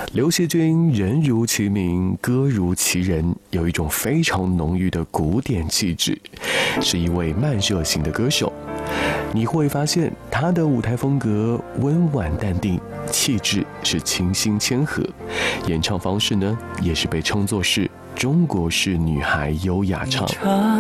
刘惜君人如其名，歌如其人，有一种非常浓郁的古典气质，是一位慢热型的歌手。你会发现她的舞台风格温婉淡定，气质是清新谦和，演唱方式呢也是被称作是中国式女孩优雅唱。